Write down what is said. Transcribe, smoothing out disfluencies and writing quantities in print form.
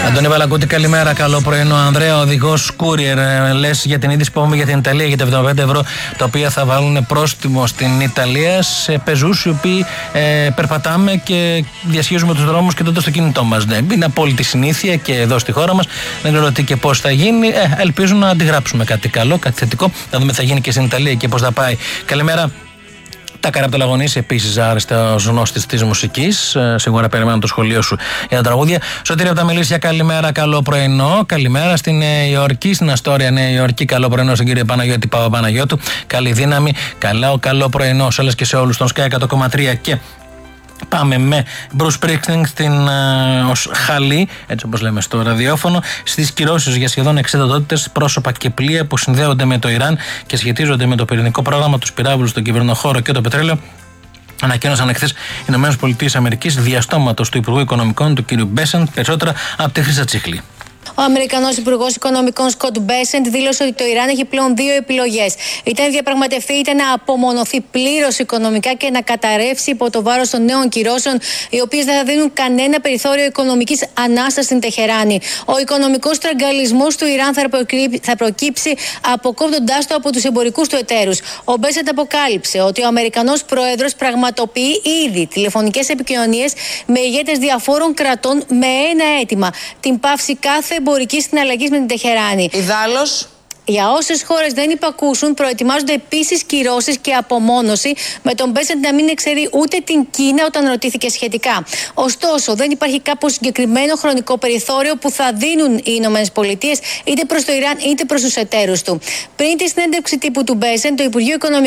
Αντώνη Βαλακούτη, καλημέρα. Καλό πρωινό, Ανδρέα. Οδηγός courier. Λες για την είδηση που έχουμε για την Ιταλία, για τα 75 ευρώ τα οποία θα βάλουν πρόστιμο στην Ιταλία σε πεζούς οι οποίοι περπατάμε και διασχίζουμε τους δρόμους και τότε στο κινητό μας. Ναι, είναι απόλυτη συνήθεια και εδώ στη χώρα μας. Δεν ξέρω τι και πώς θα γίνει. Ελπίζω να αντιγράψουμε κάτι καλό, κάτι θετικό. Να δούμε τι θα γίνει και στην Ιταλία και πώς θα πάει. Καλημέρα. Τα Καραπτολαγωνής, επίσης άρεστα ως γνώστης της μουσικής. Σίγουρα περιμένω το σχολείο σου για τα τραγούδια. Σωτήρη από τα Μελίσια, καλημέρα, καλό πρωινό. Καλημέρα στη Νέα Υόρκη, στην Αστόρια Νέα Υόρκη. Καλό πρωινό στον κύριο Παναγιώτη Παπαπαναγιώτου. Καλή δύναμη. Καλό πρωινό σε όλες και σε όλους. Τον Sky 100,3 και. Πάμε με Bruce Springsteen ως χαλί, έτσι όπως λέμε στο ραδιόφωνο, στις κυρώσεις για σχεδόν 60 οντότητες, πρόσωπα και πλοία που συνδέονται με το Ιράν και σχετίζονται με το πυρηνικό πρόγραμμα, τους πυράβλους, τον κυβερνοχώρο και το πετρέλαιο. Ανακοίνωσαν εχθές οι ΗΠΑ διαστόματος του Υπουργού Οικονομικών του κ. Μπέσεντ. Περισσότερα από τη Χρύσα Τσίχλη. Ο Αμερικανός Υπουργός Οικονομικών Σκοτ Μπέσεντ δήλωσε ότι το Ιράν έχει πλέον δύο επιλογές. Είτε να διαπραγματευτεί, είτε να απομονωθεί πλήρως οικονομικά και να καταρρεύσει υπό το βάρος των νέων κυρώσεων, οι οποίες δεν θα δίνουν κανένα περιθώριο οικονομικής ανάστασης στην Τεχεράνη. Ο οικονομικός στραγγαλισμός του Ιράν θα προκύψει αποκόπτοντάς το από τους εμπορικούς του εταίρους. Ο Μπέσεντ αποκάλυψε ότι ο Αμερικανός Πρόεδρος πραγματοποιεί ήδη τηλεφωνικές επικοινωνίες με ηγέτες διαφόρων κρατών με ένα αίτημα: την πάυση κάθε εμπορική συναλλαγή με την Τεχεράνη. Ιδάλλως, για όσες χώρες δεν υπακούσουν, προετοιμάζονται επίσης κυρώσεις και απομόνωση, με τον Μπέσεντ να μην εξαιρεί ούτε την Κίνα όταν ρωτήθηκε σχετικά. Ωστόσο, δεν υπάρχει κάποιο συγκεκριμένο χρονικό περιθώριο που θα δίνουν οι ΗΠΑ είτε προς το Ιράν είτε προς τους εταίρους του. Πριν τη συνέντευξη τύπου του Μπέσεντ, το Υπουργείο Οικονομικών